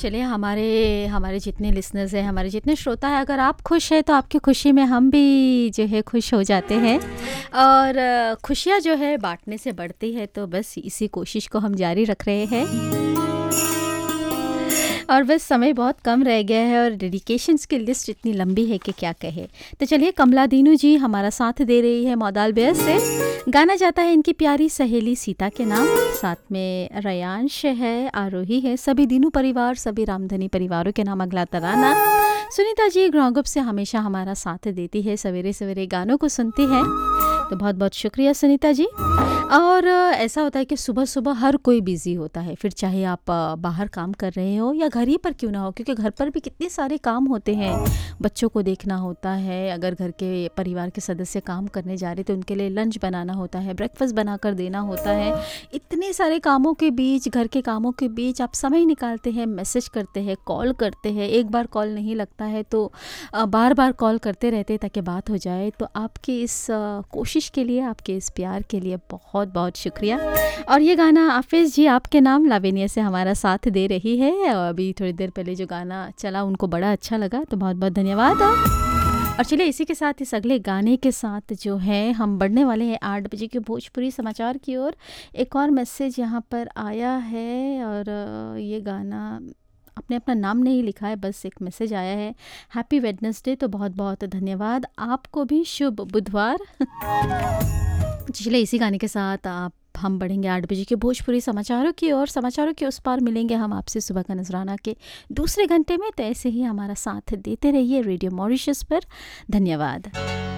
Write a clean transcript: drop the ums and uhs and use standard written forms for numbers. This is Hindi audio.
चलिए हमारे हमारे जितने लिसनर्स हैं, हमारे जितने श्रोता हैं, अगर आप खुश हैं तो आपकी खुशी में हम भी जो है खुश हो जाते हैं। और खुशियाँ जो है बाँटने से बढ़ती है, तो बस इसी कोशिश को हम जारी रख रहे हैं। और बस समय बहुत कम रह गया है और डेडिकेशंस की लिस्ट इतनी लंबी है कि क्या कहे। तो चलिए कमला दीनू जी हमारा साथ दे रही है मौदाल बेस से। गाना जाता है इनकी प्यारी सहेली सीता के नाम, साथ में रयांश है, आरोही है, सभी दीनू परिवार, सभी रामधनी परिवारों के नाम अगला तराना। सुनीता जी ग्रांगुप से हमेशा हमारा साथ देती है, सवेरे सवेरे गानों को सुनती है, तो बहुत बहुत शुक्रिया सुनीता जी। और ऐसा होता है कि सुबह सुबह हर कोई बिज़ी होता है, फिर चाहे आप बाहर काम कर रहे हो या घर ही पर क्यों ना हो, क्योंकि घर पर भी कितने सारे काम होते हैं। बच्चों को देखना होता है, अगर घर के परिवार के सदस्य काम करने जा रहे तो उनके लिए लंच बनाना होता है, ब्रेकफास्ट बनाकर देना होता है। इतने सारे कामों के बीच, घर के कामों के बीच आप समय निकालते हैं, मैसेज करते हैं, कॉल करते हैं। एक बार कॉल नहीं लगता है तो बार बार कॉल करते रहते हैं ताकि बात हो जाए। तो आपकी इस कोशिश के लिए, आपके इस प्यार के लिए बहुत बहुत शुक्रिया। और ये गाना आफिज़ जी आपके नाम लावेनिया से हमारा साथ दे रही है। अभी थोड़ी देर पहले जो गाना चला उनको बड़ा अच्छा लगा, तो बहुत बहुत धन्यवाद। और चलिए इसी के साथ, इस अगले गाने के साथ जो है हम बढ़ने वाले हैं 8 बजे के भोजपुरी समाचार की ओर। एक और मैसेज यहाँ पर आया है, और ये गाना आपने अपना नाम नहीं लिखा है, बस एक मैसेज आया है, हैप्पी वेडनेसडे। तो बहुत बहुत धन्यवाद, आपको भी शुभ बुधवार। चलिए इसी गाने के साथ हम बढ़ेंगे 8 बजे के भोजपुरी समाचारों की ओर। समाचारों के उस पार मिलेंगे हम आपसे सुबह का नजराना के दूसरे घंटे में। तो ऐसे ही हमारा साथ देते रहिए रेडियो मॉरिशस पर। धन्यवाद।